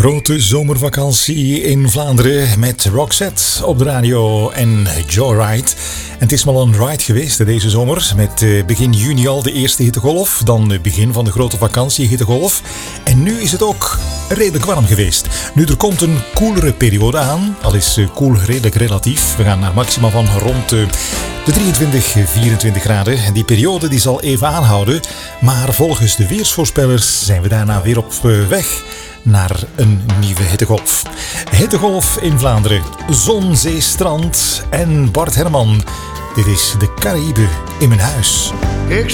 grote zomervakantie in Vlaanderen met Roxette op de radio en Joyride. En het is wel een ride geweest deze zomer, met begin juni al de eerste hittegolf, dan begin van de grote vakantie hittegolf. En nu is het ook redelijk warm geweest. Nu, er komt een koelere periode aan, al is koel redelijk relatief. We gaan naar maxima van rond de 23, 24 graden. En die periode die zal even aanhouden, maar volgens de weersvoorspellers zijn we daarna weer op weg naar een nieuwe hittegolf. Hittegolf in Vlaanderen, zon, zee, strand en Bart Herman. Dit is de Caraïbe in mijn huis. Ik